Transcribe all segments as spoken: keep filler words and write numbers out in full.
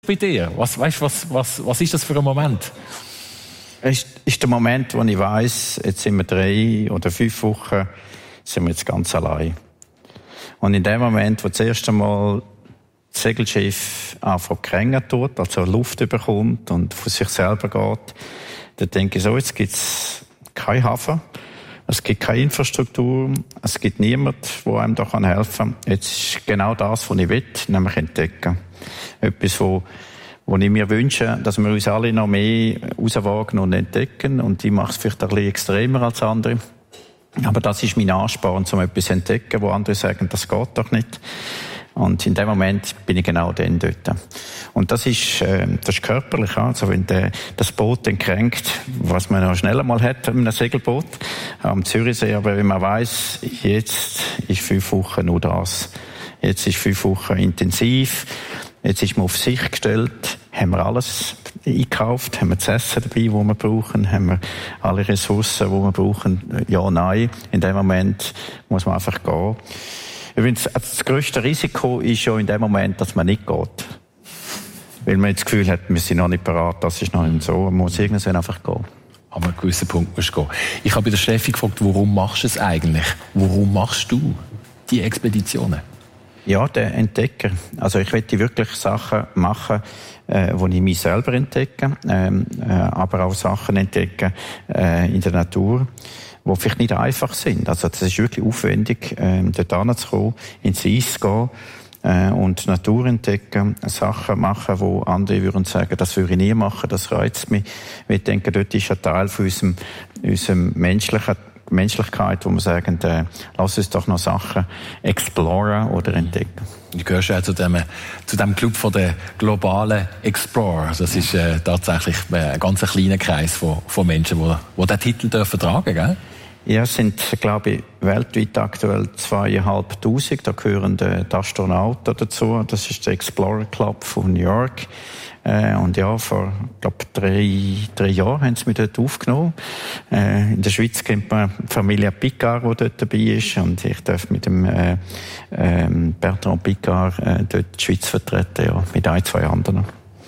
bei dir? Was, weißt, was, was, was ist das für ein Moment? Es ist der Moment, wo ich weiss, jetzt sind wir drei oder fünf Wochen, sind wir jetzt ganz allein. Und in dem Moment, wo das erste Mal das Segelschiff anfängt zu krängen tut, also Luft bekommt und von sich selber geht, dann denke ich so, jetzt gibt es keinen Hafen, es gibt keine Infrastruktur, es gibt niemanden, der einem da helfen kann. Jetzt ist genau das, was ich will, nämlich entdecken. Etwas, wo, wo ich mir wünsche, dass wir uns alle noch mehr rauswagen und entdecken. Und ich mache es vielleicht ein bisschen extremer als andere. Aber das ist mein Ansporn, um etwas zu entdecken, wo andere sagen, das geht doch nicht. Und in dem Moment bin ich genau dann dort. Und das ist, äh, das ist körperlich. Also wenn der, das Boot dann kränkt, was man noch schneller mal hat mit einem Segelboot am Zürichsee, aber wenn man weiss, jetzt ist fünf Wochen nur das. Jetzt ist fünf Wochen intensiv. Jetzt ist man auf sich gestellt. Haben wir alles eingekauft? Haben wir das Essen dabei, das wir brauchen? Haben wir alle Ressourcen, die wir brauchen? Ja, nein. In dem Moment muss man einfach gehen. Übrigens, das grösste Risiko ist schon in dem Moment, dass man nicht geht. Weil man das Gefühl hat, wir sind noch nicht bereit, das ist noch nicht so. Man muss irgendwann einfach gehen. Aber an einem gewissen Punkt musst du gehen. Ich habe bei der Steffi gefragt, warum machst du es eigentlich? Warum machst du die Expeditionen? Ja, der Entdecker. Also ich möchte wirklich Sachen machen, äh, wo ich mich selber entdecke, ähm, äh, aber auch Sachen entdecken äh, in der Natur, die vielleicht nicht einfach sind. Also das ist wirklich aufwendig, äh, dort hinzukommen, ins Eis zu gehen äh, und Natur entdecken, Sachen machen, wo andere würden sagen, das würde ich nie machen, das reizt mich. Ich denke, dort ist ein Teil von unserem, unserem menschlichen Menschlichkeit, wo wir sagen, äh, lass uns doch noch Sachen exploren oder entdecken. Du gehörst ja zu dem, zu dem Club von den globalen Explorers. Das ist äh, tatsächlich ein ganz kleiner Kreis von, von Menschen, die, die diesen Titel dürfen tragen, gell? Ja, es sind, glaube ich, weltweit aktuell zweieinhalbtausend. Da gehören die Astronauten dazu. Das ist der Explorer Club von New York. Äh, und ja, vor, glaube drei, drei Jahren haben sie mich dort aufgenommen. Äh, in der Schweiz kennt man die Familie Picard, die dort dabei ist. Und ich darf mit dem äh, äh, Bertrand Picard äh, dort die Schweiz vertreten, ja, mit ein, zwei anderen.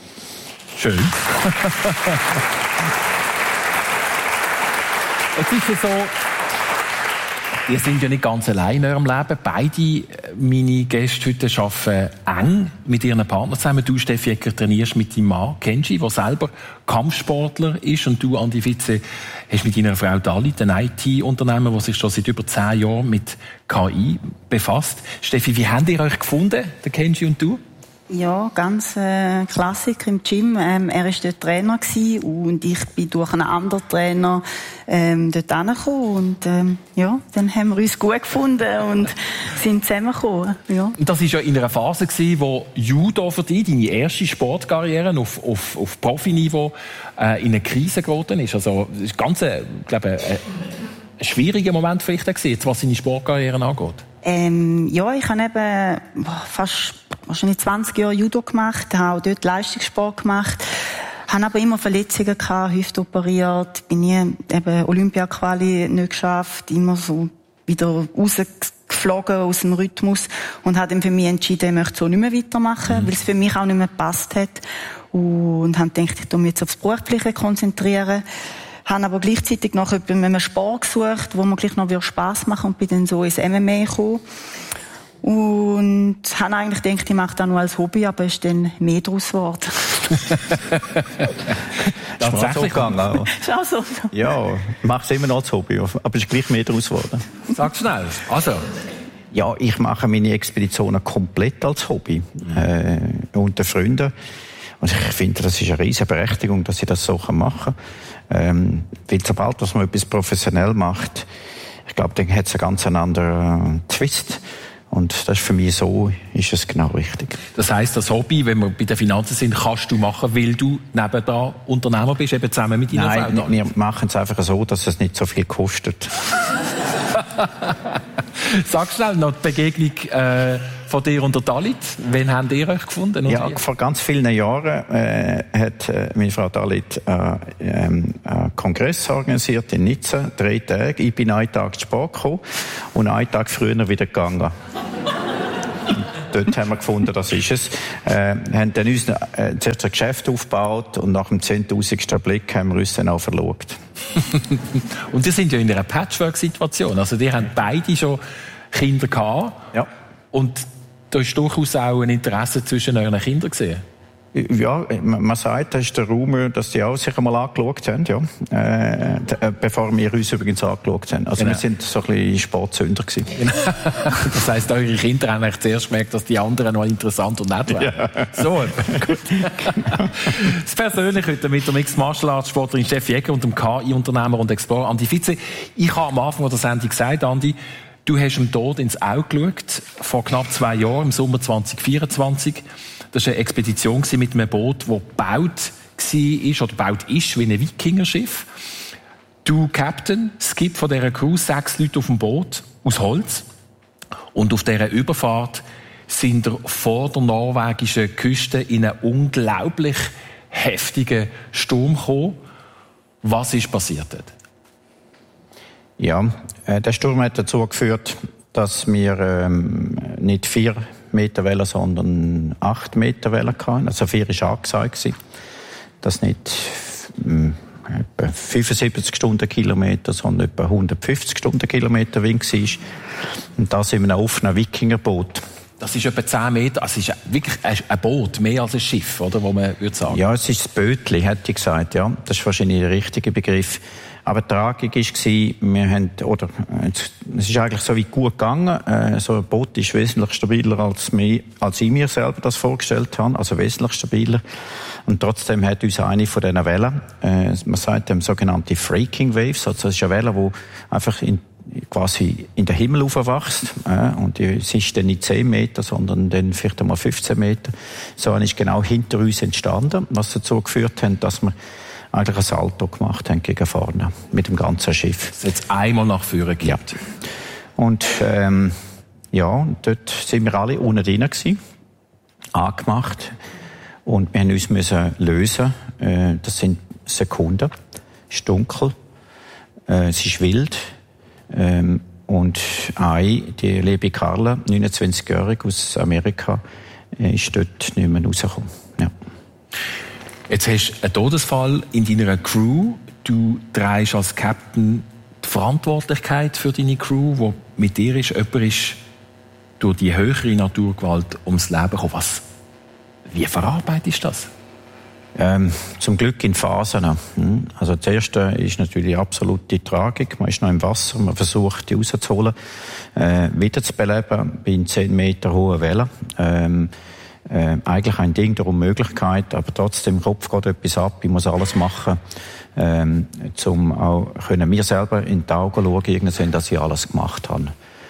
Schön. Jetzt ist es so, ihr seid ja nicht ganz allein in eurem Leben. Beide meine Gäste heute arbeiten eng mit ihren Partnern zusammen. Du, Steffi Ecker, trainierst mit deinem Mann Kenji, der selber Kampfsportler ist. Und du, Andi Witze, hast mit deiner Frau Dalit ein I T-Unternehmen, das sich schon seit über zehn Jahren mit K I befasst. Steffi, wie habt ihr euch gefunden, der Kenji und du? Ja, ganz äh, Klassiker im Gym. Ähm, er war dort Trainer gewesen und ich bin durch einen anderen Trainer ähm, dort hingekommen. Und ähm, ja, dann haben wir uns gut gefunden und sind zusammengekommen. Ja. Das war ja in einer Phase, in der Judo für dich, deine erste Sportkarriere auf, auf, auf Profiniveau, äh, in eine Krise geraten ist. Also, das ist ganz, äh, glaube ich, äh, ein schwieriger Moment vielleicht gewesen, was deine Sportkarriere angeht. Ähm, ja, ich habe eben fast wahrscheinlich zwanzig Jahre Judo gemacht, habe auch dort Leistungssport gemacht, habe aber immer Verletzungen gehabt, Hüfte operiert, bin nie eben Olympia-Quali nicht geschafft, immer so wieder rausgeflogen aus dem Rhythmus und habe dann für mich entschieden, ich möchte so nicht mehr weitermachen, mhm. weil es für mich auch nicht mehr gepasst hat und habe gedacht, ich tu mich jetzt aufs Berufliche konzentrieren. Habe aber gleichzeitig nach einem Sport gesucht, wo mir gleich noch Spass machen und bin dann so ins M M A gekommen. Und habe eigentlich gedacht, ich mache das nur als Hobby, aber es ist dann mehr daraus geworden. Tatsächlich gegangen. Ist auch so. Ja, ich mache es immer noch als Hobby, aber es ist gleich mehr daraus geworden. Sag schnell. Also. Ja, ich mache meine Expeditionen komplett als Hobby. Mhm. Äh, unter Freunden. Und ich finde, das ist eine riesige Berechtigung, dass ich das so machen kann. Ähm, weil sobald dass man etwas professionell macht, ich glaube, dann hat es einen ganz anderen äh, Twist. Und das ist für mich so, ist es genau richtig. Das heisst, das Hobby, wenn wir bei den Finanzen sind, kannst du machen, weil du nebenan Unternehmer bist, eben zusammen mit deiner Frau? Nein, wir machen es einfach so, dass es nicht so viel kostet. Sag schnell noch die Begegnung äh, von dir und der Dalit. Wann habt ihr euch gefunden? Ja, vor ganz vielen Jahren äh, hat äh, meine Frau Dalit äh, ähm, einen Kongress organisiert in Nizza, drei Tage. Ich bin einen Tag zu spät gekommen und einen Tag früher wieder gegangen. dort haben wir gefunden, das ist es. Äh, haben dann uns äh, zuerst ein Geschäft aufgebaut und nach dem zehntausendsten Blick haben wir uns dann auch verlobt. Und die sind ja in einer Patchwork-Situation. Also die haben beide schon Kinder gehabt. Ja. Und da ist durchaus auch ein Interesse zwischen euren Kindern gesehen. Ja, man sagt, das ist der Raum, dass die auch sich einmal angeschaut haben, ja. Äh, bevor wir uns übrigens angeschaut haben. Also genau. Wir sind so ein bisschen Sportsünder gewesen. Genau. Das heisst, eure Kinder haben eigentlich zuerst gemerkt, dass die anderen noch interessant und nett wären. Ja. So, gut. Das Persönliche heute mit der Mixed Martial Arts Sportlerin Steffi Egger und dem K I-Unternehmer und Explorer Andi Fitze. Ich habe am Anfang der Sendung gesagt, Andi, du hast dem Tod ins Auge geschaut, vor knapp zwei Jahren, im Sommer zwanzig vierundzwanzig. Das war eine Expedition mit einem Boot, das gebaut war oder gebaut ist wie ein Wikingerschiff. Du Captain, Skip von dieser Crew, sechs Leute auf dem Boot, aus Holz. Und auf dieser Überfahrt sind wir vor der norwegischen Küste in einen unglaublich heftigen Sturm gekommen. Was ist passiert dort? Ja, äh, der Sturm hat dazu geführt, dass wir ähm, nicht vier Meter Welle, sondern acht Meter Welle hatten. Also vier war angesagt. Das nicht ähm, etwa fünfundsiebzig Stundenkilometer, sondern etwa hundertfünfzig Stundenkilometer Wind war. Und das in einem offenen Wikingerboot. Das ist etwa zehn Meter, also es ist wirklich ein Boot, mehr als ein Schiff, oder, wo man würde sagen. Ja, es ist das Bötli, hätte ich gesagt, ja. Das ist wahrscheinlich der richtige Begriff. Aber die Tragik war, wir haben, oder, es ist eigentlich so wie gut gegangen. Äh, so ein Boot ist wesentlich stabiler, als, mir, als ich mir selber das vorgestellt habe. Also wesentlich stabiler. Und trotzdem hat uns eine von diesen Wellen, äh, man sagt dem sogenannte Freaking Waves, also das ist eine Welle, die einfach in, quasi in den Himmel aufwachst. Äh, und die, sie ist dann nicht zehn Meter, sondern dann vielleicht einmal fünfzehn Meter. So eine ist genau hinter uns entstanden, was dazu geführt hat, dass wir eigentlich ein Salto gemacht haben gegen vorne mit dem ganzen Schiff. Das jetzt einmal nach vorne gibt. Ja. Und ähm, ja, dort sind wir alle unten drin gewesen, angemacht, und wir mussten uns müssen lösen. Äh, das sind Sekunden. Es ist dunkel, äh, es ist wild, ähm, und eine, die liebe Carla, neunundzwanzigjährig aus Amerika, äh, ist dort nicht mehr rausgekommen. Ja. Jetzt hast du einen Todesfall in deiner Crew. Du trägst als Captain die Verantwortlichkeit für deine Crew, die mit dir ist. Jemand ist durch die höhere Naturgewalt ums Leben gekommen. Was, wie verarbeitest du das? Ähm, zum Glück in Phasen. Also das erste ist natürlich absolute Tragik. Man ist noch im Wasser, man versucht, die rauszuholen, äh, wiederzubeleben bei zehn Meter hohen Wellen. Ähm, Äh, eigentlich ein Ding der Unmöglichkeit, aber trotzdem im Kopf geht etwas ab. Ich muss alles machen, ähm, um auch können mir selber in die Augen schauen, irgendwann, dass ich alles gemacht habe.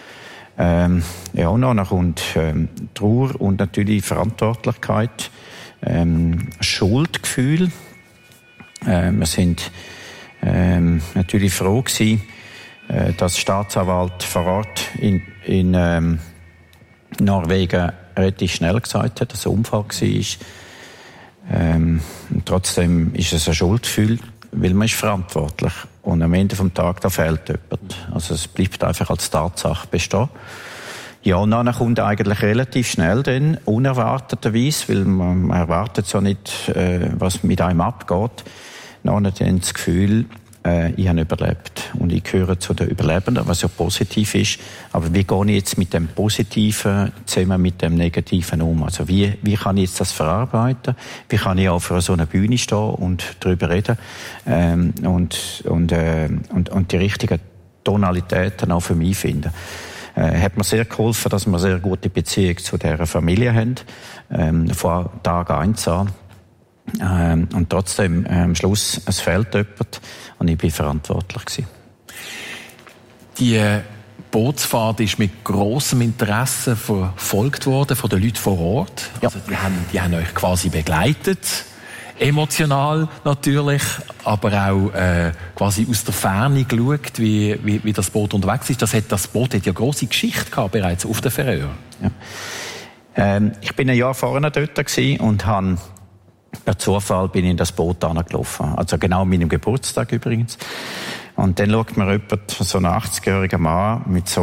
Ähm, ja, und dann kommt ähm, Trauer und natürlich Verantwortlichkeit, ähm, Schuldgefühl. Äh, wir sind ähm, natürlich froh gewesen, äh, dass der Staatsanwalt vor Ort in, in ähm, Norwegen relativ schnell gesagt hat, dass es ein Unfall war. Ähm, trotzdem ist es ein Schuldgefühl, weil man ist verantwortlich. Und am Ende des Tages, da fehlt jemand. Also es bleibt einfach als Tatsache bestehen. Ja, und dann kommt eigentlich relativ schnell dann, unerwarteterweise, weil man, man erwartet so nicht, äh, was mit einem abgeht, dann dann das Gefühl, äh, ich habe überlebt. Und ich gehöre zu den Überlebenden, was ja positiv ist. Aber wie gehe ich jetzt mit dem Positiven zusammen mit dem Negativen um? Also wie, wie kann ich jetzt das verarbeiten? Wie kann ich auf so einer Bühne stehen und darüber reden? Ähm, und, und, äh, und, und die richtigen Tonalitäten auch für mich finden. Äh, hat mir sehr geholfen, dass wir eine sehr gute Beziehung zu dieser Familie haben. Ähm, von Tag eins an. Ähm, und trotzdem, äh, am Schluss, es fehlt jemand und ich bin verantwortlich gewesen. Die Bootsfahrt ist mit grossem Interesse verfolgt worden von den Leuten vor Ort. Ja. Also die haben, die haben euch quasi begleitet. Emotional natürlich, aber auch äh, quasi aus der Ferne geschaut, wie, wie, wie das Boot unterwegs ist. Das, hat, das Boot hat ja grosse Geschichte gehabt bereits auf der Färöer. Ja. Ähm, ich bin ein Jahr vorher dort gewesen und habe per Zufall bin ich in das Boot angelaufen. Also genau an meinem Geburtstag übrigens. Und dann schaut mir jemand, so ein achtzigjähriger Mann mit so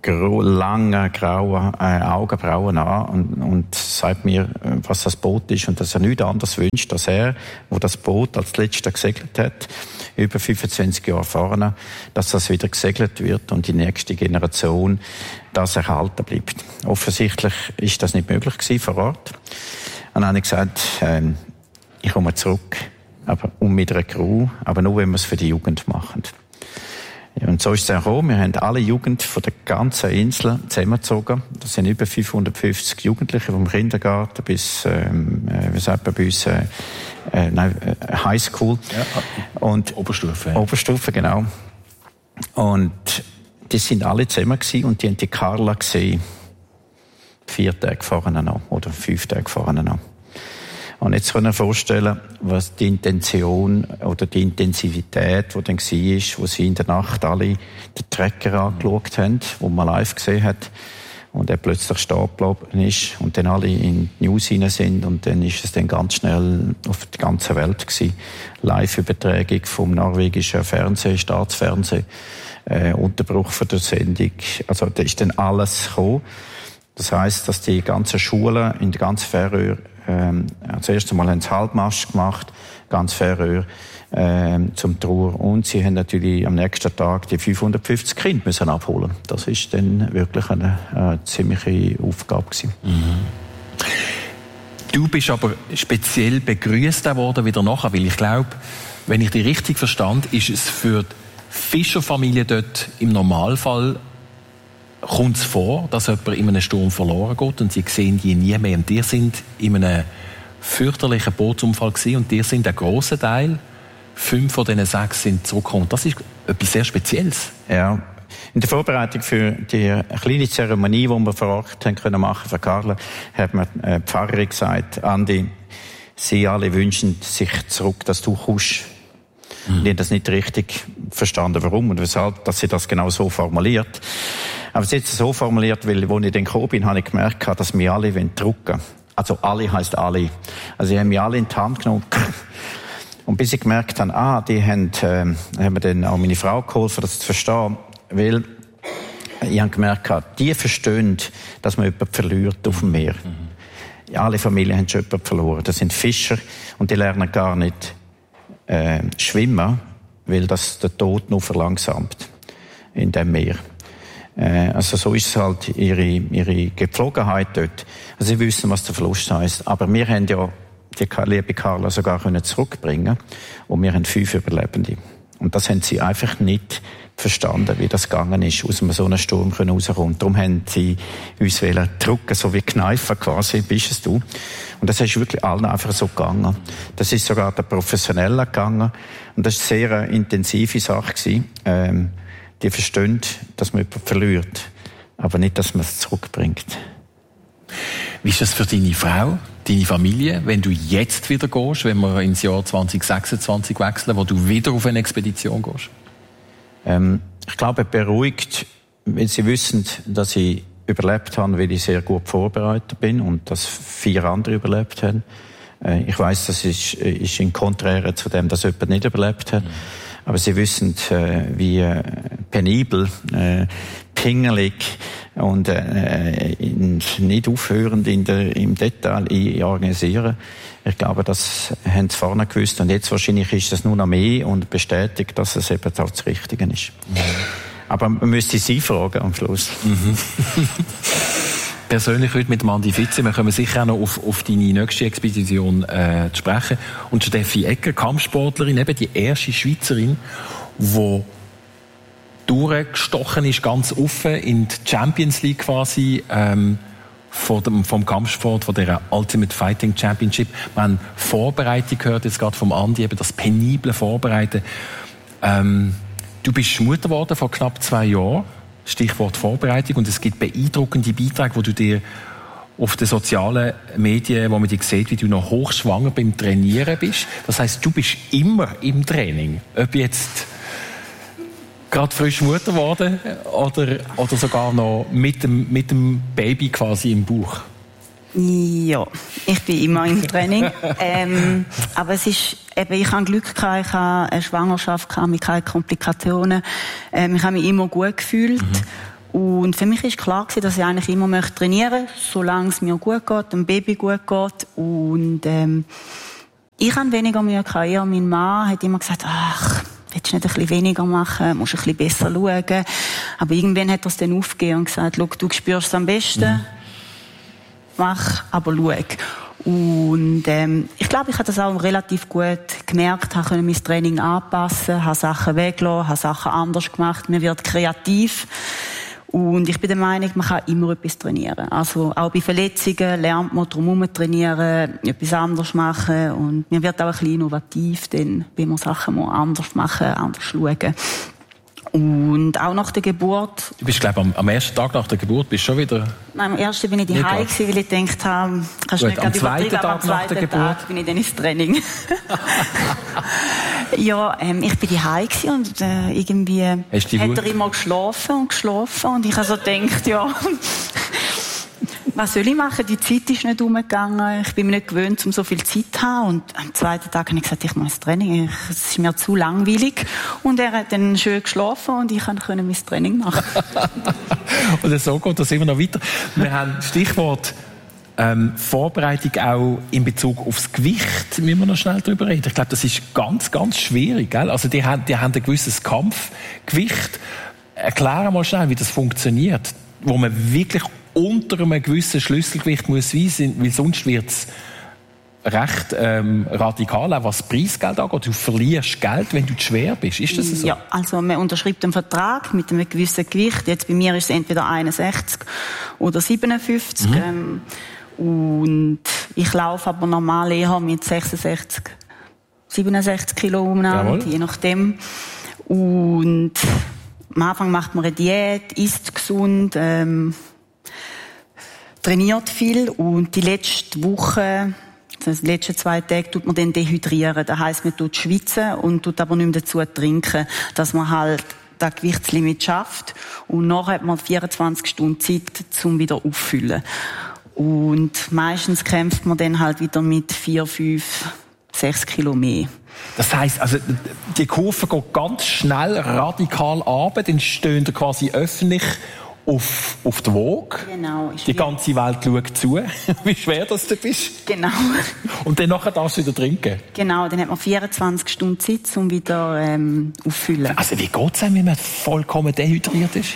gro- lange, graue äh, Augenbrauen an und, und sagt mir, was das Boot ist und dass er nichts anderes wünscht, als er, wo das Boot als letzter gesegelt hat, über fünfundzwanzig Jahre vorne, dass das wieder gesegelt wird und die nächste Generation das erhalten bleibt. Offensichtlich ist das nicht möglich gewesen vor Ort. Und dann habe ich gesagt, ähm, ich komme zurück, aber um mit einer Crew, aber nur, wenn wir es für die Jugend machen. Und so ist es auch gekommen. Wir haben alle Jugend von der ganzen Insel zusammengezogen. Das sind über fünfhundertfünfzig Jugendliche vom Kindergarten bis, ähm, äh, wie sagt man bei uns, äh, äh, nein, äh, Highschool. Ja, und Oberstufe. Ja. Oberstufe, genau. Und die sind alle zusammen gewesen und die haben die Carla gesehen. Vier Tage vorher noch oder fünf Tage vorher noch. Und jetzt kann ich mir vorstellen, was die Intention oder die Intensivität, die dann war, wo sie in der Nacht alle den Trecker angeschaut haben, wo man live gesehen hat, und er plötzlich stehen geblieben ist und dann alle in die News hinein sind und dann ist es dann ganz schnell auf der ganzen Welt gewesen. Live-Übertragung vom norwegischen Fernsehen, Staatsfernsehen, äh, Unterbruch von der Sendung, also da ist dann alles gekommen. Das heisst, dass die ganzen Schulen in der ganzen Färöer Ähm, das erste Mal haben sie Halbmast gemacht, ganz Färöer, ähm, zum Trauer. Und sie haben natürlich am nächsten Tag die fünfhundertfünfzig Kinder müssen abholen. Das ist dann wirklich eine, eine ziemliche Aufgabe gewesen. Mhm. Du bist aber speziell begrüßt worden wieder nachher, weil ich glaube, wenn ich dich richtig verstand, ist es für die Fischerfamilie dort im Normalfall kommt es vor, dass jemand in einem Sturm verloren geht und sie sehen die nie mehr. Und die sind in einem fürchterlichen Bootsunfall gewesen und die sind ein grosser Teil, fünf von diesen sechs sind zurückgekommen. Das ist etwas sehr Spezielles. Ja. In der Vorbereitung für die kleine Zeremonie, die wir vor Ort haben können machen für Carla, hat mir die Pfarrerin gesagt, Andi, sie alle wünschen sich zurück, dass du kommst. Mhm. Ich habe das nicht richtig verstanden, warum und weshalb, dass sie das genau so formuliert. Aber sie hat es so formuliert, weil, als ich dann gekommen bin, habe ich gemerkt, dass wir alle drücken wollen. Also alle heisst alle. Also sie haben mich alle in die Hand genommen. Und bis ich gemerkt habe, ah, die haben, äh, haben mir dann auch meine Frau geholfen, das zu verstehen. Weil ich habe gemerkt, die verstehen, dass man jemanden verliert auf dem Meer. Mhm. Alle Familien haben schon jemanden verloren. Das sind Fischer und die lernen gar nicht äh, schwimmen, weil das der Tod nur verlangsamt in dem Meer. Äh, also so ist es halt ihre, ihre Gepflogenheit dort. Also sie wissen, was der Verlust heisst. Aber wir haben ja die liebe Carla sogar können zurückbringen und wir haben fünf Überlebende. Und das haben sie einfach nicht verstanden, wie das gegangen ist, aus so einem Sturm rauszukommen. Darum haben sie uns drücken, so wie kneifen quasi, bist es du. Und das ist wirklich allen einfach so gegangen. Das ist sogar der Professionellen gegangen. Und das war eine sehr intensive Sache gewesen. Ähm, die verstehen, dass man jemanden verliert, aber nicht, dass man es zurückbringt. Wie ist das für deine Frau, deine Familie, wenn du jetzt wieder gehst, wenn wir ins Jahr zwanzig sechsundzwanzig wechseln, wo du wieder auf eine Expedition gehst? Ähm, ich glaube, beruhigt, weil sie wissen, dass ich überlebt habe, weil ich sehr gut vorbereitet bin und dass vier andere überlebt haben. Äh, ich weiss, das ist, ist in Konträre zu dem, dass jemand nicht überlebt hat. Mhm. Aber sie wissen, äh, wie äh, penibel, äh, pingelig und äh, nicht aufhörend in der, im Detail organisieren. Ich glaube, das haben sie vorne gewusst. Und jetzt wahrscheinlich ist es nur noch mehr und bestätigt, dass es eben auch das Richtige ist. Mhm. Aber man müsste sie fragen am Schluss. Mhm. Persönlich heute mit dem Andi Fitze, wir kommen sicher auch noch auf, auf deine nächste Expedition äh, zu sprechen. Und Steffi Egger, Kampfsportlerin, eben die erste Schweizerin, die durchgestochen ist, ganz offen in die Champions League quasi, ähm, von dem, vom Kampfsport, von der Ultimate Fighting Championship. Wir haben Vorbereitung gehört, jetzt gerade vom Andi, eben das penible Vorbereiten. Ähm, du bist Mutter geworden vor knapp zwei Jahren. Stichwort Vorbereitung. Und es gibt beeindruckende Beiträge, wo du dir auf den sozialen Medien, wo man dich sieht, wie du noch hochschwanger beim Trainieren bist. Das heisst, du bist immer im Training. Ob jetzt gerade frisch Mutter geworden oder, oder sogar noch mit dem, mit dem Baby quasi im Bauch. Ja, ich bin immer im Training. ähm, aber es ist, eben, ich hatte Glück gehabt, ich hatte eine Schwangerschaft gehabt, mit keine Komplikationen. Ähm, ich habe mich immer gut gefühlt. Mhm. Und für mich ist klar gewesen, dass ich eigentlich immer möchte trainieren, solange es mir gut geht, dem Baby gut geht. Und ähm, ich habe weniger Mühe gehabt. Eher mein Mann hat immer gesagt, ach, willst du nicht ein bisschen weniger machen, musst ein bisschen besser schauen. Aber irgendwann hat er es dann aufgegeben und gesagt, schau, du spürst es am besten, mhm. mach, aber schau. Und ähm, ich glaube, ich habe das auch relativ gut gemerkt, habe mein Training anpassen, habe Sachen weggelassen, habe Sachen anders gemacht, man wird kreativ. Und ich bin der Meinung, man kann immer etwas trainieren. Also auch bei Verletzungen lernt man drumherum trainieren, etwas anders machen und man wird auch ein bisschen innovativ, dann, wenn man Sachen mal anders machen, anders schauen. Und auch nach der Geburt. Du bist, glaube ich, am, am ersten Tag nach der Geburt bist schon wieder... Nein, am ersten bin ich daheim gewesen, weil ich gedacht habe, kannst du nicht gerade übertreiben, aber am zweiten Tag Geburt bin ich dann ins Training. Ja, ähm, ich bin daheim gewesen und äh, irgendwie hat er immer geschlafen und geschlafen und ich habe so gedacht, ja... Was soll ich machen? Die Zeit ist nicht umgegangen. Ich bin mir nicht gewöhnt, um so viel Zeit zu haben. Und am zweiten Tag habe ich gesagt, ich muss ins Training. Es ist mir zu langweilig. Und er hat dann schön geschlafen und ich konnte mein Training machen. Und so geht das immer noch weiter. Wir haben Stichwort ähm, Vorbereitung auch in Bezug aufs Gewicht. Müssen wir noch schnell darüber reden. Ich glaube, das ist ganz, ganz schwierig. Gell? Also die haben, die haben ein gewisses Kampfgewicht. Erklär mal schnell, wie das funktioniert. Wo man wirklich unter einem gewissen Schlüsselgewicht muss sein, weil sonst wird es recht ähm, radikal, auch was Preisgeld angeht. Du verlierst Geld, wenn du zu schwer bist. Ist das so? Ja, also man unterschreibt einen Vertrag mit einem gewissen Gewicht. Jetzt bei mir ist es entweder einundsechzig oder siebenundfünfzig. Mhm. Ähm, und ich laufe aber normal eher mit sechsundsechzig, siebenundsechzig Kilo umeinander, je nachdem. Und am Anfang macht man eine Diät, isst gesund, ähm, trainiert viel und die letzte Woche, also die letzten zwei Tage, tut man dann dehydrieren. Das heisst, man tut schwitzen und tut aber nicht mehr dazu trinken, dass man halt das Gewichtslimit schafft. Und nachher hat man vierundzwanzig Stunden Zeit, um wieder auffüllen. Und meistens kämpft man dann halt wieder mit vier, fünf, sechs Kilo mehr. Das heisst, also, die Kurve geht ganz schnell, radikal runter, dann stehen da quasi öffentlich auf, auf der Waage. Genau. Die ganze Welt schaut zu, wie schwer das du bist. Genau. Und dann nachher darfst du wieder trinken. Genau, dann hat man vierundzwanzig Stunden Zeit, um wieder ähm, auffüllen. Also wie geht es einem, wenn man vollkommen dehydriert ist?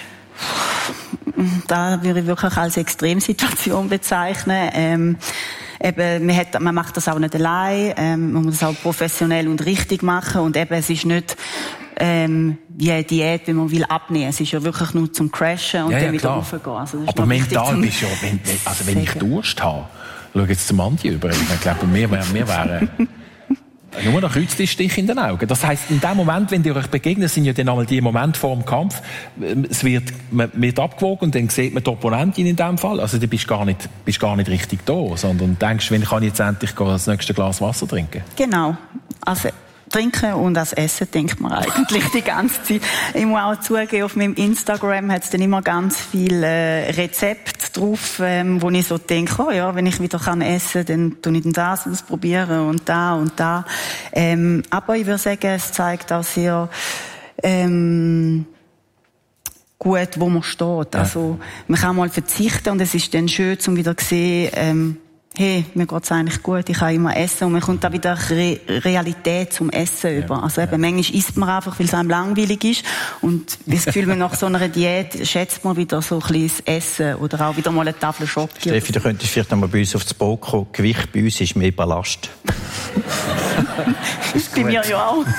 Da würde ich wirklich als Extremsituation bezeichnen. Ähm, Eben, man, hat, man macht das auch nicht allein, ähm, man muss das auch professionell und richtig machen und eben, es ist nicht ähm, wie eine Diät, wenn man will abnehmen. Es ist ja wirklich nur zum Crashen und ja, dann ja, wieder klar. raufgehen. Also aber mental bist du ja, wenn, also wenn ich Durst habe, schau jetzt zum Andi über, ich glaube, wir, wir wären nur noch Kreuzstich in den Augen. Das heisst, in dem Moment, wenn die euch begegnen, sind ja dann einmal die Momente vor dem Kampf. Es wird, man wird abgewogen und dann sieht man die Opponentin in dem Fall. Also du bist gar nicht, bist gar nicht richtig da, sondern denkst, wenn kann ich jetzt endlich das nächste Glas Wasser trinken? Genau. Also Trinken und ans Essen denkt man eigentlich die ganze Zeit. Ich muss auch zugeben, auf meinem Instagram hat es dann immer ganz viele äh, Rezepte drauf, ähm, wo ich so denke, oh ja, wenn ich wieder kann essen kann, dann tue ich das ausprobieren und da und da. Ähm, aber ich würde sagen, es zeigt auch sehr ähm, gut, wo man steht. Ja. Also man kann mal verzichten und es ist dann schön, um wieder zu sehen, ähm, hey, mir geht's eigentlich gut, ich kann immer essen und man kommt da wieder Re- Realität zum Essen ja, über. Also eben, ja. Manchmal isst man einfach, weil es einem langweilig ist und das Gefühl, man nach so einer Diät schätzt man wieder so ein bisschen das Essen oder auch wieder mal eine Tafel Schoki. Steffi, du könntest vielleicht einmal bei uns aufs Boot kommen. Gewicht bei uns ist mehr Ballast. Das ist bei mir ja auch.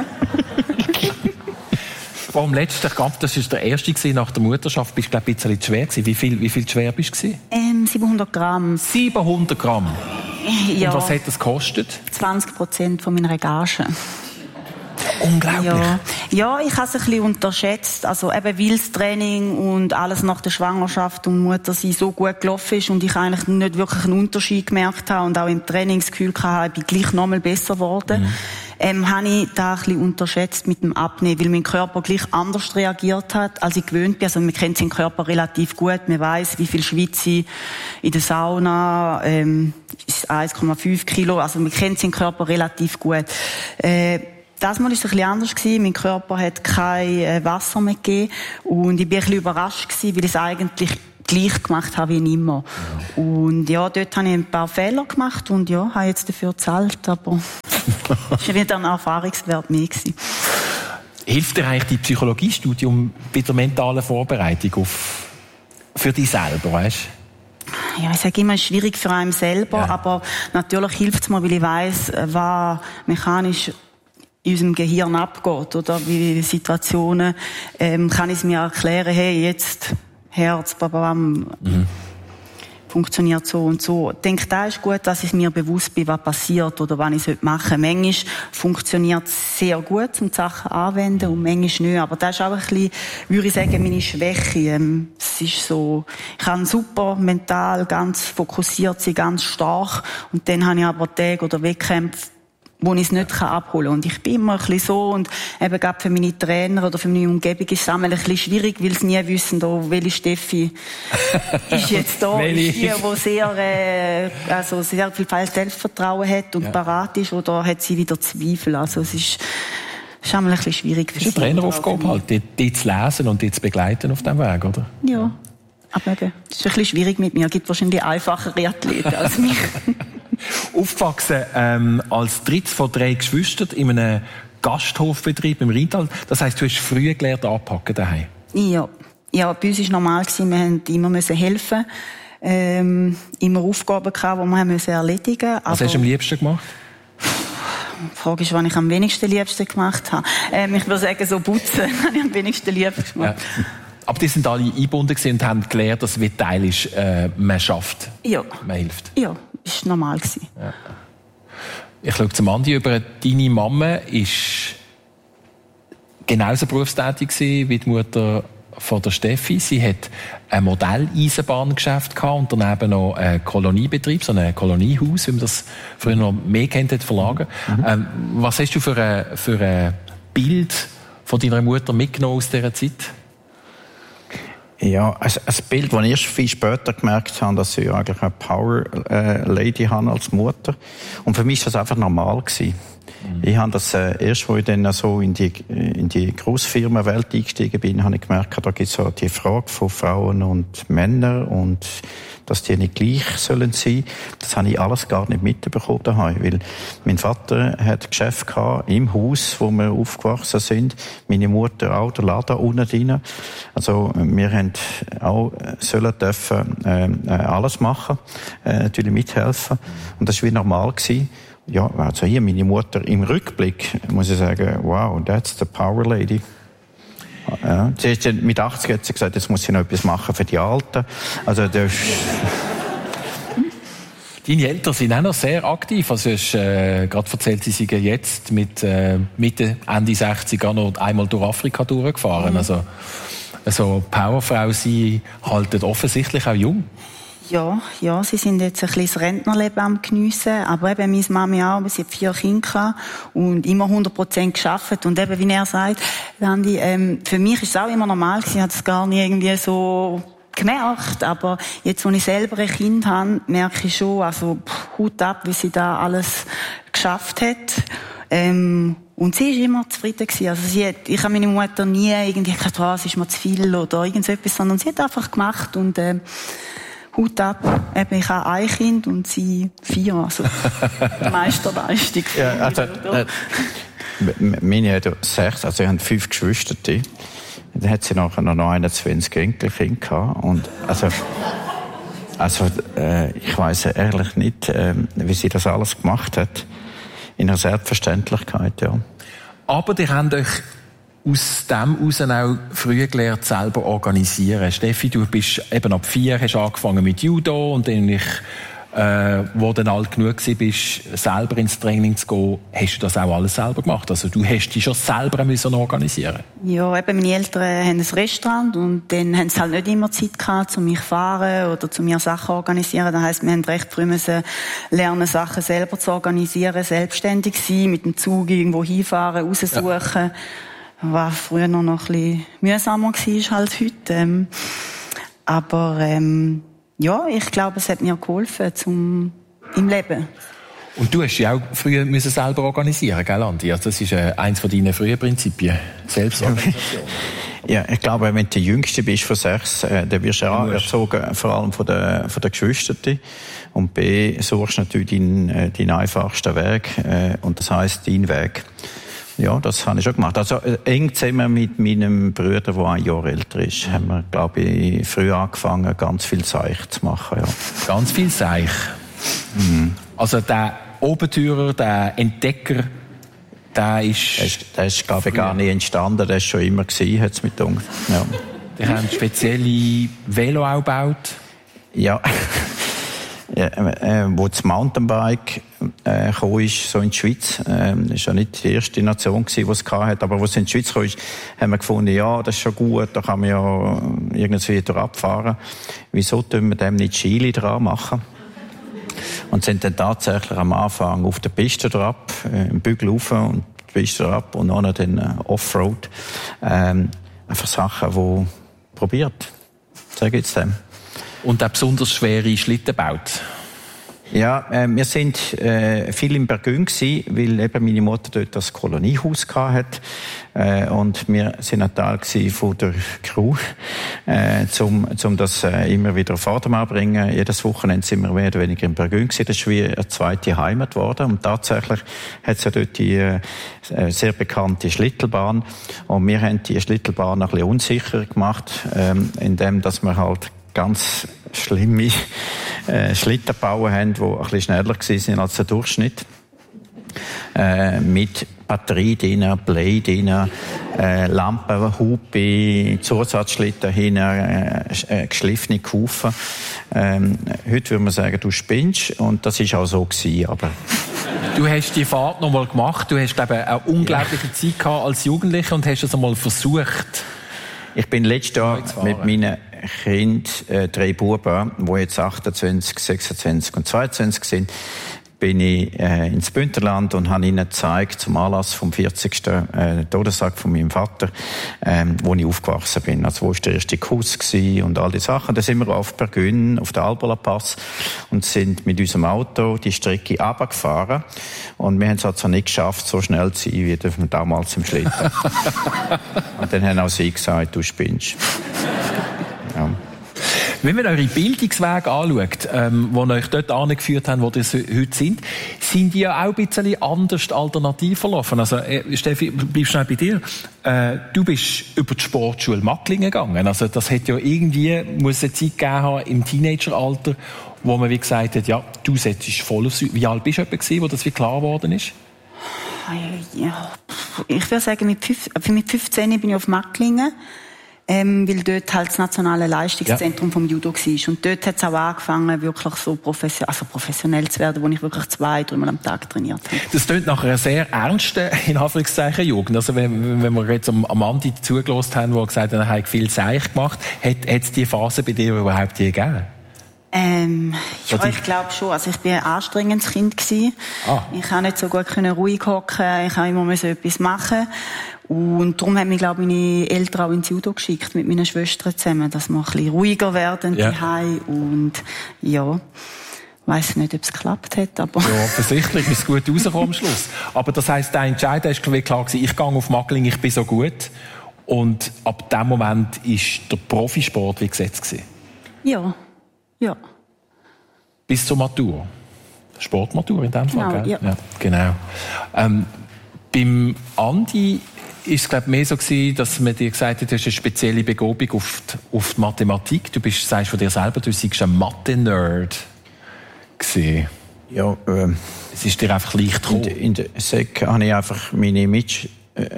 Vor dem letzten Kampf, das war der erste nach der Mutterschaft, bist du, glaube ich, ein bisschen schwer gewesen. Wie viel, wie viel schwer bist du? Ähm, siebenhundert Gramm. siebenhundert Gramm? Ja. Und was hat das gekostet? zwanzig Prozent von meiner Gage. Unglaublich. Ja, ja, ich habe es ein bisschen unterschätzt. Also eben, weil das Training und alles nach der Schwangerschaft und Muttersein so gut gelaufen ist und ich eigentlich nicht wirklich einen Unterschied gemerkt habe und auch im Training das Gefühl hatte, ich bin gleich noch mal besser geworden. Mhm. Ähm, habe ich da ein bisschen unterschätzt mit dem Abnehmen, weil mein Körper gleich anders reagiert hat, als ich gewöhnt bin. Also man kennt seinen Körper relativ gut, man weiss, wie viel schwitze ich in der Sauna, ähm, ist eins Komma fünf Kilo, also man kennt seinen Körper relativ gut. Äh, das Mal war es ein bisschen anders gewesen. Mein Körper hat kein Wasser mehr gegeben. Und ich war ein bisschen überrascht gewesen, weil ich es eigentlich gleich gemacht habe wie immer. Ja. Und ja, dort habe ich ein paar Fehler gemacht und ja, habe jetzt dafür gezahlt, aber es war wieder ein Erfahrungswert mehr gewesen. Hilft dir eigentlich die Psychologiestudium bei der mentalen Vorbereitung auf, für dich selber, weißt? Ja, ich sage immer, es ist schwierig für einen selber, ja. Aber natürlich hilft es mir, weil ich weiss, was mechanisch in unserem Gehirn abgeht, oder wie Situationen, ähm, kann ich es mir erklären, hey, jetzt Herz, babam, mhm. funktioniert so und so. Ich denke, da ist gut, dass ich mir bewusst bin, was passiert oder was ich machen sollte. Manchmal funktioniert es sehr gut, um die Sachen anzuwenden und manchmal nicht. Aber das ist auch ein bisschen, würde ich sagen, meine Schwäche. Ähm, es ist so, ich kann super mental, ganz fokussiert sein, ganz stark. Und dann habe ich aber Tage oder Wettkämpfe, wo ich es nicht abholen kann. Und ich bin immer ein bisschen so, und eben gerade für meine Trainer oder für meine Umgebung ist es auch ein bisschen schwierig, weil sie nie wissen, oh, welche Steffi ist jetzt da, ist die, die sehr, äh, also sehr viel Selbstvertrauen hat und ja. parat ist, oder hat sie wieder Zweifel. Also es ist, ist auch ein bisschen schwierig für sie. Das ist eine Traineraufgabe halt, die, die zu lesen und die zu begleiten auf diesem Weg, oder? Ja. Aber eben, es ist ein bisschen schwierig mit mir. Es gibt wahrscheinlich einfachere Athleten als mich. Aufgewachsen ähm, als drittes von drei Geschwistern in einem Gasthofbetrieb im Rheintal. Das heisst, du hast früh gelernt anpacken daheim. Ja. Ja, bei uns war es normal, wir mussten immer helfen. Ähm, immer Aufgaben gehabt, die wir müssen erledigen mussten. Was hast du am liebsten gemacht? Die Frage ist, was ich am wenigsten liebsten gemacht habe. Ähm, ich würde sagen, so putzen habe ich am wenigsten liebsten gemacht. Ja. Aber die sind alle eingebunden und haben gelernt, dass wie Teil ist, äh, man schafft. Ja. Man hilft. Ja, das war normal. Ja. Ich schaue zum Andi über. Deine Mama war genauso berufstätig wie die Mutter von der Steffi. Sie hat ein Modelleisenbahngeschäft gehabt und daneben noch einen Koloniebetrieb, so ein Koloniehaus, wie man das früher noch mehr kennt hat, verlagert. Mhm. Ähm, was hast du für ein, für ein Bild von deiner Mutter mitgenommen aus dieser Zeit? Ja, ein, ein Bild, das ich erst viel später gemerkt habe, dass ich eigentlich eine Power äh, Lady habe als Mutter. Und für mich war das einfach normal gewesen. Mhm. Ich habe das äh, erst, als ich dann so in die in die Grossfirmenwelt eingestiegen bin, habe ich gemerkt, da gibt es so die Frage von Frauen und Männern und dass die nicht gleich sollen sein. Das habe ich alles gar nicht mitbekommen daheim, weil mein Vater hat Geschäft gehabt im Haus, wo wir aufgewachsen sind. Meine Mutter auch, der Laden unten drin. Also wir haben auch sollen dürfen äh, alles machen, äh, natürlich mithelfen. Und das war wie normal gewesen. Ja, also hier meine Mutter im Rückblick muss ich sagen, wow, that's the power lady. Ja, sie ist mit achtzig hat sie gesagt, jetzt muss sie noch etwas machen für die Alten. Also das Deine Eltern sind auch noch sehr aktiv. Also, du hast äh, gerade erzählt, sie sind jetzt mit äh, Mitte, Ende sechzig auch noch einmal durch Afrika durchgefahren. Mhm. Also, also Powerfrau, sie halten offensichtlich auch jung. Ja, ja, sie sind jetzt ein bisschen das Rentnerleben am Geniessen. Aber eben meine Mami auch, sie hat vier Kinder gehabt und immer hundert Prozent gearbeitet. Und eben, wie er sagt, Andi, ähm, für mich ist es auch immer normal gewesen, ich habe es gar nicht irgendwie so gemerkt. Aber jetzt, wo ich selber ein Kind habe, merke ich schon, also pff, Hut ab, wie sie da alles geschafft hat. Ähm, und sie ist immer zufrieden gewesen. Also sie hat, ich habe meine Mutter nie irgendwie gesagt, oh, es ist mir zu viel oder irgendetwas, sondern sie hat einfach gemacht und ähm, Hut ab. Eben, ich habe ein Kind und sie vier. Also, Meisterleistung. Ja, also, äh, meine hat sechs, also sie haben fünf Geschwister. Dann hat sie nachher noch einundzwanzig Enkelkinder gehabt. Und, also, also, äh, ich weiss ehrlich nicht, äh, wie sie das alles gemacht hat. In einer Selbstverständlichkeit, ja. Aber die haben euch aus dem heraus auch früh gelernt, selber organisieren. Steffi, du bist eben ab vier, hast angefangen mit Judo und dann, ich, äh, wo du dann alt genug bist, selber ins Training zu gehen, hast du das auch alles selber gemacht? Also du hast dich schon selber müssen organisieren. Ja, eben meine Eltern haben ein Restaurant und dann haben sie halt nicht immer Zeit gehabt, um mich zu fahren oder zu mir Sachen zu organisieren. Das heisst, wir haben recht früh müssen lernen, Sachen selber zu organisieren, selbstständig sein, mit dem Zug irgendwo hinfahren, raussuchen. Ja. Was früher noch ein bisschen mühsamer war als heute. Ähm, aber ähm, ja, ich glaube, es hat mir geholfen zum, im Leben. Und du hast ja auch früher müssen selber organisieren, gell, Andi? Also das ist äh, eins von deinen frühen Prinzipien. Selbstorganisation. Ja, ich glaube, wenn du der Jüngste bist von sechs, äh, dann wirst du auch erzogen, vor allem von den, von den Geschwistern. Und B, suchst natürlich deinen, äh, deinen einfachsten Weg, äh, und das heisst, dein Weg. Ja, das habe ich schon gemacht. Also, äh, eng zusammen mit meinem Bruder, der ein Jahr älter ist, haben wir, glaube ich, früh angefangen, ganz viel Seich zu machen, ja. Ganz viel Seich. Mhm. Also, der Obentürer, der Entdecker, der ist... Der ist, der ist glaube ich, gar nicht entstanden, der ist schon immer gewesen, hat es mit uns. Ja. Die haben spezielle Velo auch gebaut. Ja. Ja, äh, wo das Mountainbike äh, gekommen ist, so in die Schweiz, äh, das war ja nicht die erste Nation gewesen, die es hatte, aber wo es in die Schweiz gekommen ist, haben wir gefunden, ja, das ist schon gut, da kann man ja irgendwie durch abfahren. Wieso tun wir dem nicht Chili dran machen? Und sind dann tatsächlich am Anfang auf der Piste drauf, äh, im Bügel rauf und die Piste drauf und dann den äh, Offroad. Ähm, einfach Sachen, die probiert, sage ich jetzt dem. Und auch besonders schwere Schlitten baut. Ja, äh, wir sind äh, viel in Burgund gsi, weil eben meine Mutter dort das Koloniehaus hatte. Äh, und wir sind ein Teil gsi von der Crew, äh, zum, zum das äh, immer wieder auf Vordermann bringen. Jedes Wochenende sind wir mehr oder weniger in Burgund gsi. Das ist wie eine zweite Heimat geworden. Und tatsächlich hat es ja dort die äh, sehr bekannte Schlittelbahn. Und wir haben die Schlittelbahn ein bisschen unsicher gemacht, äh, indem dass wir halt ganz schlimme äh, Schlitten bauen haben, die ein bisschen schneller waren als der Durchschnitt. Äh, mit Batterie drin, Blei drin, äh, Lampen, Hupe, Zusatzschlitten hin, äh, äh, geschliffene Kufen. Ähm, heute würde man sagen, du spinnst, und das war auch so gewesen, aber... Du hast die Fahrt noch mal gemacht, du hast, glaube ich, eine unglaubliche ja. Zeit gehabt als Jugendlicher und hast es einmal versucht. Ich bin letztes Jahr mit meinen Kindern, äh, drei Buben, die jetzt achtundzwanzig, sechsundzwanzig und zweiundzwanzig sind, bin ich äh, ins Bündnerland und habe ihnen gezeigt, zum Anlass vom vierzigsten Äh, Todestag von meinem Vater, ähm, wo ich aufgewachsen bin. Also wo war der erste Kuss gewesen und all die Sachen. Da sind wir auf Burgund, auf der Albola Pass, und sind mit unserem Auto die Strecke runtergefahren. Und wir haben es also nicht geschafft, so schnell zu sein, wie wir damals im Schlitten. Und dann haben auch sie gesagt, du spinnst. Ja. Wenn man eure Bildungswege anschaut, ähm, die euch dort angeführt haben, wo ihr heute sind, sind die ja auch ein bisschen anders alternativ verlaufen. Also, äh, Steffi, bleib schnell bei dir. Äh, du bist über die Sportschule Macklingen gegangen. Also, das hat ja irgendwie, muss eine Zeit gegeben haben, im Teenageralter, wo man wie gesagt hat, ja, du setzt voll aufs... Wie alt bist du etwa gewesen, wo das wie klar geworden ist? Ja, ich würde sagen, mit, fünf, mit fünfzehn bin ich auf Macklingen. Ähm, weil dort halt das nationale Leistungszentrum ja. vom Judo war. Und dort hat es auch angefangen, wirklich so professionell, also professionell zu werden, wo ich wirklich zwei, dreimal am Tag trainiert habe. Das klingt nach einer sehr ernsten, in Anführungszeichen, Jugend. Also wenn, wenn wir jetzt am, am Andi zugelassen haben, der gesagt hat, er hat viel Seich gemacht, hat es diese Phase bei dir überhaupt je gegeben? Ähm, ja, ich glaube schon. Also ich war ein anstrengendes Kind gewesen. Ah. Ich konnte nicht so gut ruhig hocken. Ich musste immer etwas machen. Und darum haben mich, glaube ich, meine Eltern auch ins Judo geschickt, mit meinen Schwestern zusammen, dass wir ein bisschen ruhiger werden ja. daheim. Und ja, ich weiss nicht, ob es geklappt hat, aber... Ja, offensichtlich ist es gut rausgekommen am Schluss. Aber das heisst, der Entscheid war klar gewesen, ich gehe auf Macklingen, ich bin so gut. Und ab dem Moment war der Profisport wie gesetzt gewesen. Ja, ja. Bis zur Matur. Sportmatur in dem genau, Fall, gell? Ja. Ja, genau. Ähm, beim Andi ist es, glaube ich, mehr so gewesen, dass man dir gesagt hat, du hast eine spezielle Begabung auf die, auf die Mathematik. Du bist, sagst von dir selber, du seist ein Mathe-Nerd gewesen. Ja, ähm... Es ist dir einfach leicht gekommen. In der S E C habe ich einfach meine Mitschüler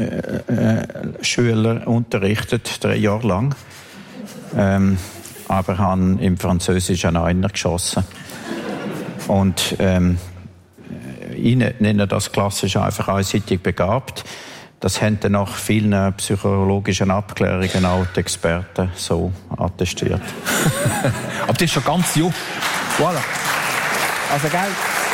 äh, äh, unterrichtet, drei Jahre lang. Ähm, aber habe im Französischen auch einer geschossen. Und, ähm, ich nenne das klassisch einfach einseitig begabt. Das haben dann nach vielen psychologischen Abklärungen auch die Experten so attestiert. Aber das ist schon ganz jung. Voilà. Also, gell?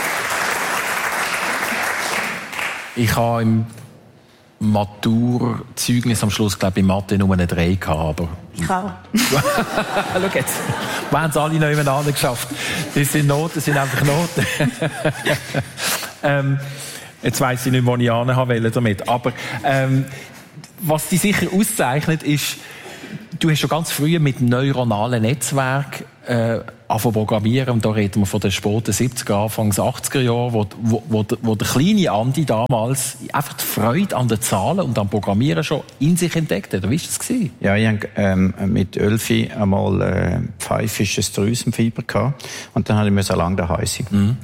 Ich habe im Maturzeugnis am Schluss, glaube ich, in Mathe nur eine drei gehabt, aber... Ich auch. Schau jetzt. Wir haben es alle noch nebeneinander geschafft. Das sind Noten, das sind einfach Noten. Ähm, jetzt weiss ich nicht, wo ich anhaben will damit. Aber ähm, was dich sicher auszeichnet, ist, du hast schon ganz früh mit neuronalen Netzwerken äh, angefangen programmieren. Und da reden wir von den späten siebziger, Anfangs achtziger Jahren, wo, wo, wo, wo der kleine Andi damals einfach die Freude an den Zahlen und am Programmieren schon in sich entdeckt hat. Wie war das gewesen? Ja, ich hatte ähm, mit Elfi einmal äh, pfeifisches Drüsenfieber gehabt. Und dann musste ich so lange daheim sein. Mhm.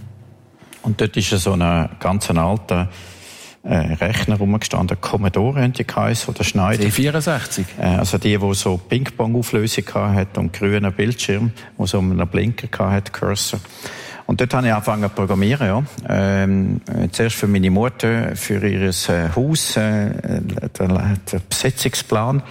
Und dort ist so ein ganz alter äh, Rechner rumgestanden, Commodore haben die geheißen, oder Schneider. C vierundsechzig? Äh, also die, die so Ping-Pong-Auflösung hatte und grünen Bildschirm, wo so einen Blinker hatte, Cursor. Und dort habe ich angefangen zu programmieren, ja. Ähm, zuerst für meine Mutter, für ihr äh, Haus, äh, der, der Besetzungsplan.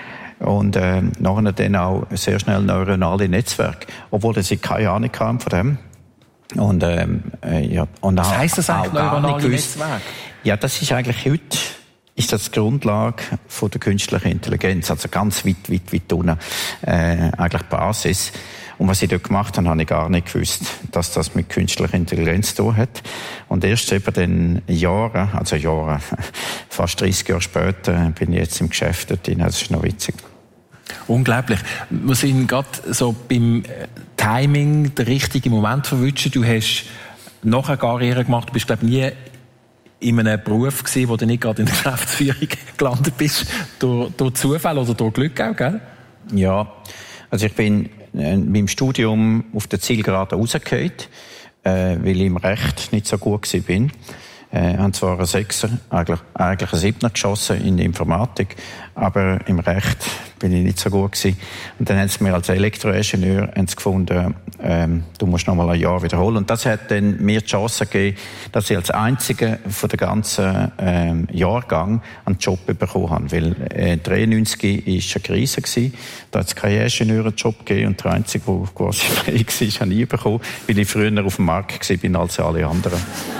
Und äh, nachher dann auch sehr schnell neuronale Netzwerke, obwohl sie keine Ahnung haben von dem. Und, ähm, äh, ja, und was heisst das eigentlich, neuronale Netzwerke? Ja, das ist eigentlich heute, ist das die Grundlage von der künstlichen Intelligenz. Also ganz weit, weit, weit unten, äh, eigentlich Basis. Und was ich dort gemacht habe, habe ich gar nicht gewusst, dass das mit künstlicher Intelligenz zu tun hat. Und erst über den Jahren, also Jahre, fast dreißig Jahre später, bin ich jetzt im Geschäft dort drin. Das ist noch witzig. Unglaublich. Wir sind gerade so beim Timing, den richtigen Moment verwünschen. Du hast nachher Karriere gemacht. Du bist, glaube ich, nie in einem Beruf gewesen, wo du nicht gerade in der Geschäftsführung gelandet bist. Durch, durch Zufall oder durch Glück auch, gell? Ja. Also ich bin äh, beim Studium auf der Zielgerade rausgefallen, äh, weil ich im Recht nicht so gut gewesen bin. Ich äh, habe zwar einen Sechser, eigentlich, eigentlich einen Siebner geschossen in der Informatik, aber im Recht bin ich nicht so gut gewesen. Und dann haben sie mir als Elektroingenieur haben sie gefunden, ähm, du musst noch mal ein Jahr wiederholen. Und das hat dann mir die Chance gegeben, dass ich als Einziger von der ganzen ähm, Jahrgang einen Job bekommen habe. Weil äh, dreiundneunzig war eine Krise gewesen. Da hat es keinen Ingenieurjob gegeben und der Einzige, der quasi frei war, habe ich bekommen, weil ich früher auf dem Markt war als alle anderen.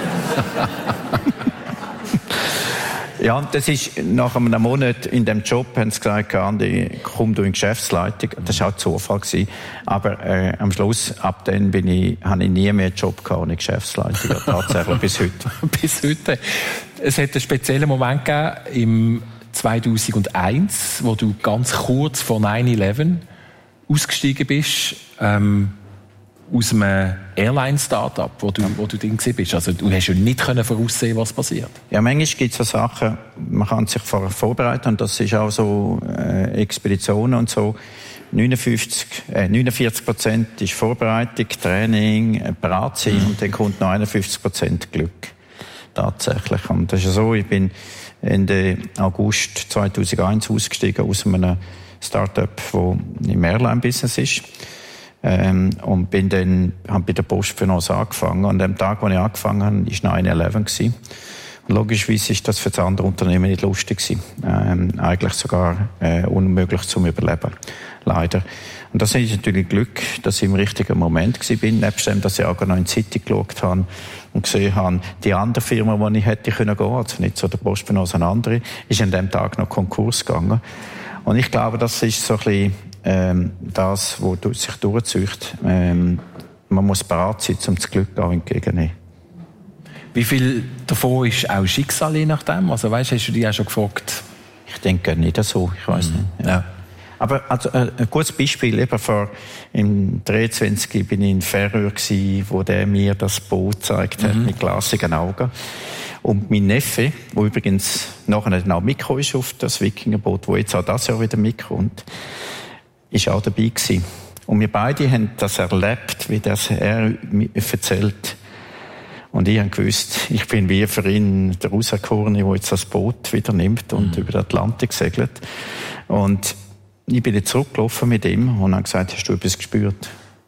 Ja, und das ist, nach einem Monat in dem Job haben sie gesagt, Andi, komm du in die Geschäftsleitung. Das war auch Zufall gewesen. Aber, äh, am Schluss, ab dann bin ich, habe ich nie mehr einen Job gehabt ohne Geschäftsleitung. Tatsächlich bis heute. Bis heute. Es hat einen speziellen Moment gegeben im zweitausendeins, wo du ganz kurz vor neun elf ausgestiegen bist, ähm, aus einem Airline-Startup, wo du, wo du drin bist. Also du hast ja nicht voraussehen, was passiert. Ja, manchmal gibt es so Sachen, man kann sich vorbereiten, und das ist auch so äh, Expeditionen und so. neunundfünfzig, äh, neunundvierzig Prozent ist Vorbereitung, Training, äh, bereit sein, mhm. und dann kommt noch einundfünfzig Prozent Glück. Tatsächlich. Und das ist so, ich bin Ende August zweitausendeins ausgestiegen aus einem Startup, das im Airline-Business ist. Ähm, und bin dann, hab bei der Post für uns angefangen. Und am Tag, wo ich angefangen habe, war neun elf gewesen. Und logischerweise ist das für das andere Unternehmen nicht lustig gewesen. Ähm, eigentlich sogar, äh, unmöglich zum Überleben. Leider. Und das ist natürlich Glück, dass ich im richtigen Moment gewesen bin. Nebst dem, dass ich auch noch in die Zeitung geschaut habe und gesehen habe, die andere Firma, wo ich hätte können gehen, also nicht so der Post für uns, eine andere, ist an dem Tag noch Konkurs gegangen. Und ich glaube, das ist so ein bisschen, Ähm, das, was sich durchzieht. Ähm, man muss bereit sein, um das Glück auch entgegenzunehmen. Wie viel davon ist auch Schicksal, je nachdem? Also, weißt, hast du dich auch schon gefragt? Ich denke nicht so, ich weiss mhm. nicht. Ja. Ja. Aber also, äh, ein gutes Beispiel, eben vor im dreiundzwanzig bin ich in Färöer gsi, wo der mir das Boot gezeigt hat, mhm. mit glasigen Augen. Und mein Neffe, der übrigens nachher dann auch mitgekommen ist auf das Wikingerboot, wo jetzt auch das Jahr wieder mitkommt, ist auch dabei gewesen. Und wir beide haben das erlebt, wie das er mir erzählt. Und ich habe gewusst, ich bin wie für ihn der Auserkorene, der jetzt das Boot wieder nimmt und mhm. über den Atlantik segelt. Und ich bin jetzt zurückgelaufen mit ihm und habe gesagt, hast du etwas gespürt?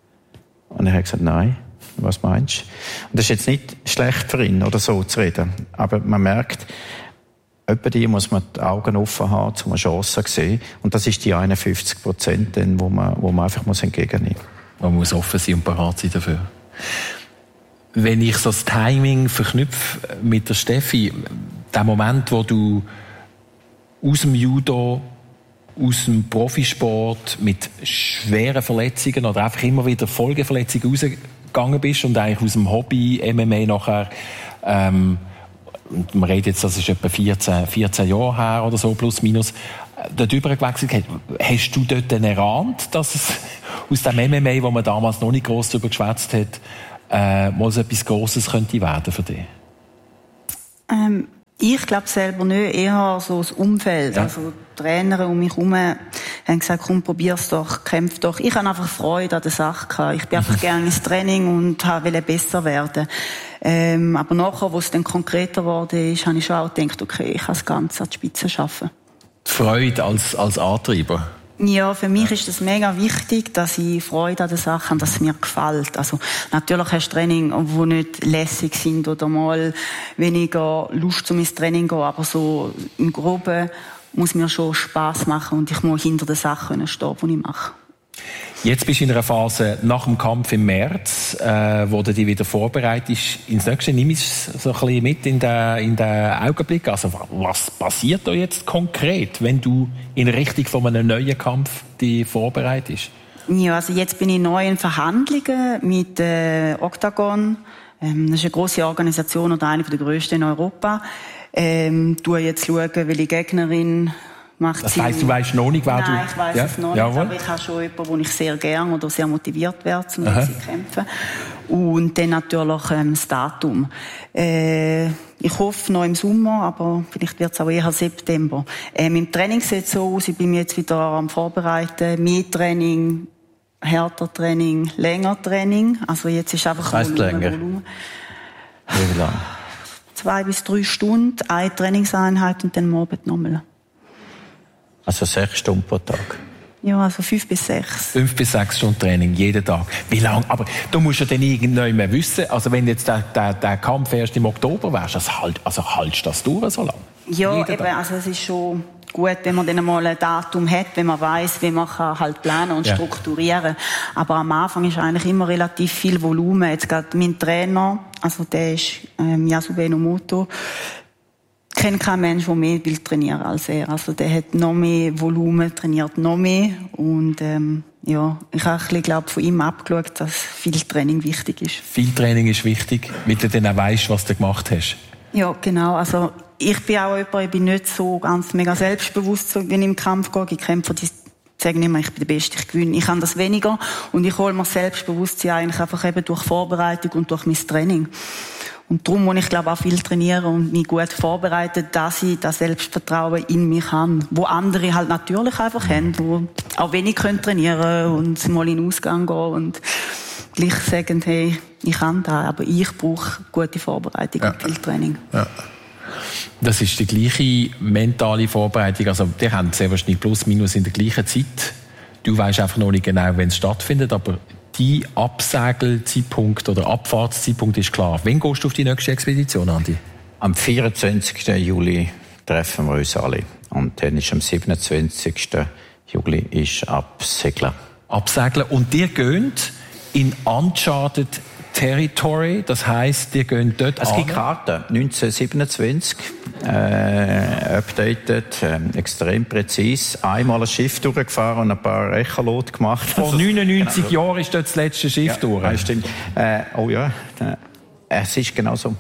Und er hat gesagt, nein. Was meinst du? Und das ist jetzt nicht schlecht für ihn, oder so zu reden. Aber man merkt, etwa die muss man die Augen offen haben, um eine Chance zu sehen. Und das ist die einundfünfzig Prozent, wo man, wo man einfach muss entgegennehmen muss. Man muss offen sein und bereit sein dafür. Wenn ich so das Timing verknüpfe mit der Steffi, der Moment, wo du aus dem Judo, aus dem Profisport mit schweren Verletzungen oder einfach immer wieder Folgeverletzungen rausgegangen bist und eigentlich aus dem Hobby M M A nachher Ähm, man redet jetzt, das ist etwa vierzehn, vierzehn Jahre her oder so, plus minus, dort übergewechselt hat. Hast du dort dann erahnt, dass es aus dem M M A, wo man damals noch nicht gross darüber geschwätzt hat, äh, mal so etwas Grosses könnte werden für dich? Ähm, ich glaube selber nicht, eher so das Umfeld. Ja. Also die Trainer um mich herum haben gesagt, komm, probier's doch, kämpf doch. Ich habe einfach Freude an der Sache gehabt. Ich bin einfach gerne ins Training und wollte besser werden. Ähm, aber nachher, wo es dann konkreter geworden ist, habe ich schon auch gedacht, okay, ich kann das Ganze an die Spitze schaffen. Die Freude als, als Antreiber? Ja, für mich ist es mega wichtig, dass ich Freude an der Sache habe, dass es mir gefällt. Also, natürlich hast du Training, die nicht lässig sind oder mal weniger Lust, um ins Training zu gehen, aber so im Groben muss mir schon Spass machen und ich muss hinter der Sache stehen, die ich mache. Jetzt bist du in einer Phase nach dem Kampf im März, äh, wo du dich wieder vorbereitest ins Nächste. Nimm es so ein bisschen mit in den, in den Augenblick. Also, was passiert da jetzt konkret, wenn du in Richtung von einem neuen Kampf dich vorbereitest? Ja, also jetzt bin ich neu in Verhandlungen mit äh, Octagon. Ähm, das ist eine grosse Organisation oder eine der grössten in Europa. Ähm, du jetzt schauen, welche Gegnerin macht das heisst, du weißt noch nicht, wer Nein, du... Nein, ich weiss ja? es noch Jawohl. nicht, aber ich habe schon jemanden, wo ich sehr gern oder sehr motiviert werde, um mit sie zu kämpfen. Und dann natürlich ähm, das Datum. Äh, ich hoffe noch im Sommer, aber vielleicht wird es auch eher September. Ähm, Im Training sieht es so aus, ich bin jetzt wieder am Vorbereiten, mehr Training, härter Training, länger Training. Also jetzt ist einfach... Was heisst länger? Volumen. Wie lange? Zwei bis drei Stunden, eine Trainingseinheit und dann morgen nochmal. Also sechs Stunden pro Tag? Ja, also fünf bis sechs. Fünf bis sechs Stunden Training, jeden Tag. Wie lange? Aber du musst ja dann irgendwann mehr wissen, also wenn jetzt der, der, der Kampf erst im Oktober wärst, also, halt, also haltest du das durch so lange? Ja, jeden eben, Tag. also es ist schon gut, wenn man dann mal ein Datum hat, wenn man weiss, wie man kann halt planen und ja. strukturieren. Aber am Anfang ist eigentlich immer relativ viel Volumen. Jetzt gerade mein Trainer, also der ist ähm, Yasube Enomoto, kenne keinen Mensch, der mehr will trainieren als er. Also der hat noch mehr Volumen, trainiert noch mehr. Und ähm, ja, ich habe ein bisschen, glaub, von ihm abgeschaut, dass viel Training wichtig ist. Viel Training ist wichtig, weil du dann auch weisst, was du gemacht hast. Ja, genau. Also ich bin auch jemand, ich bin nicht so ganz mega selbstbewusst, so, wenn ich im Kampf gehe. Ich kämpfe, die sagen immer, ich bin der Beste, ich gewinne. Ich kann das weniger und ich hole mir Selbstbewusstsein eigentlich einfach eben durch Vorbereitung und durch mein Training. Und darum muss ich, glaube ich, auch viel trainieren und mich gut vorbereiten, dass ich das Selbstvertrauen in mich habe, wo andere halt natürlich einfach haben, wo auch wenig können trainieren und mal in den Ausgang gehen und gleich sagen, hey, ich kann das, aber ich brauche gute Vorbereitung ja. und viel Training. Ja. Das ist die gleiche mentale Vorbereitung, also die haben sehr wahrscheinlich plus minus in der gleichen Zeit. Du weißt einfach noch nicht genau, wenn es stattfindet, aber dein Absegelzeitpunkt oder Abfahrtszeitpunkt ist klar. Wann gehst du auf die nächste Expedition, Andi? Am vierundzwanzigsten Juli treffen wir uns alle. Und dann ist am siebenundzwanzigsten Juli ist Absegeln. Absegeln. Und ihr geht in Uncharted Territory, das heisst, ihr geht dort Es an. gibt Karten, neunzehnhundertsiebenundzwanzig, äh, updated, äh, extrem präzise. Einmal ein Schiff durchgefahren und ein paar Echolot gemacht. Vor neunundneunzig genau. Jahren ist dort das letzte Schiff ja, durch. Ja, stimmt. Äh, oh ja, äh, es ist genau so.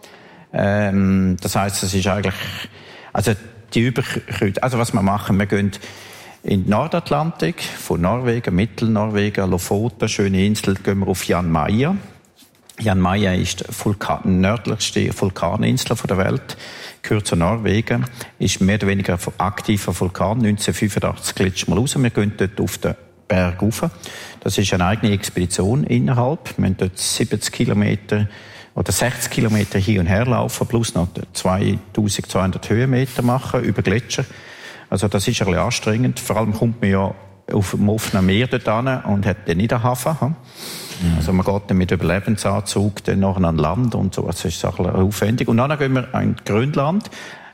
Ähm, das heisst, es ist eigentlich, also die Überkreuzung, also was wir machen, wir gehen in den Nordatlantik, von Norwegen, Mittelnorwegen, Lofoten, schöne Insel, gehen wir auf Jan Mayen. Jan Mayen ist die Vulkan, nördlichste Vulkaninsel der Welt, gehört zu Norwegen, ist mehr oder weniger ein aktiver Vulkan. neunzehnhundertfünfundachtzig glitscht mal raus. Wir gehen dort auf den Berg rauf. Das ist eine eigene Expedition innerhalb. Wir müssen dort siebzig Kilometer oder sechzig Kilometer hin und her laufen, plus noch zweitausendzweihundert Höhenmeter machen über Gletscher. Also das ist ein bisschen anstrengend. Vor allem kommt man ja auf dem offenen Meer dort hin und hat dann nicht einen Hafen. Hm? Mhm. Also man geht dann mit Überlebensanzug dann nachher an Land und so. Das ist ein bisschen aufwendig. Und dann gehen wir in Grönland,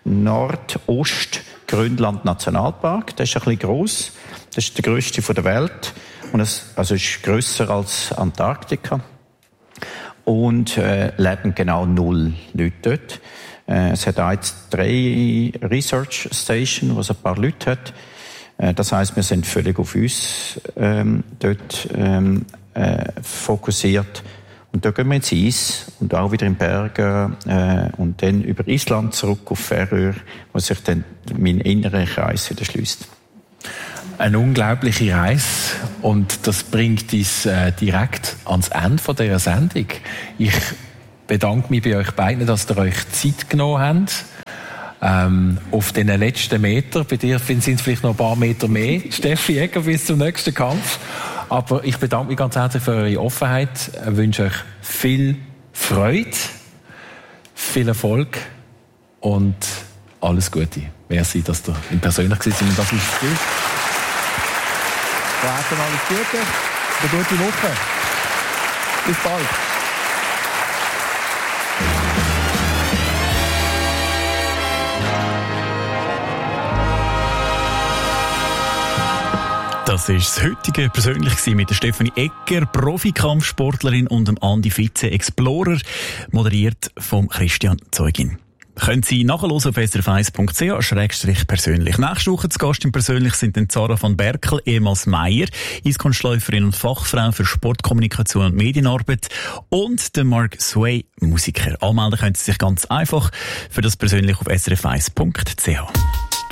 Nordost-Grönland-Nationalpark. Das ist ein bisschen gross. Das ist der grösste der Welt. Und es also ist grösser als Antarktika. Und äh, leben genau null Leute dort. Äh, es hat auch jetzt drei Research Stations, wo es ein paar Leute hat. Äh, das heisst, wir sind völlig auf uns ähm, dort ähm, äh, fokussiert. Und da gehen wir ins Eis und auch wieder in Bergen äh, und dann über Island zurück auf Färöer, wo sich dann mein innerer Kreis wieder schließt. Eine unglaubliche Reise und das bringt uns äh, direkt ans Ende von dieser Sendung. Ich bedanke mich bei euch beiden, dass ihr euch Zeit genommen habt. Ähm, auf den letzten Meter, bei dir sind es vielleicht noch ein paar Meter mehr, Steffi Egger, bis zum nächsten Kampf. Aber ich bedanke mich ganz herzlich für eure Offenheit, ich wünsche euch viel Freude, viel Erfolg und alles Gute. Merci, dass ihr persönlich gewesen seid und das ist gut. Weiter alles Gute, eine gute Woche. Bis bald. Das war das heutige persönlich mit der Stefanie Egger, Profikampfsportlerin, und dem Andi Fitze, Explorer, moderiert vom Christian Zeugin. Können Sie nachhören auf s r f eins punkt c h schrägstrich persönlich. Nächste Woche zu Gast im Persönlich sind dann Zara van Berkel, ehemals Meier, Eiskunstläuferin und Fachfrau für Sportkommunikation und Medienarbeit, und der Mark Sway, Musiker. Anmelden können Sie sich ganz einfach für das Persönlich auf s r f eins punkt c h.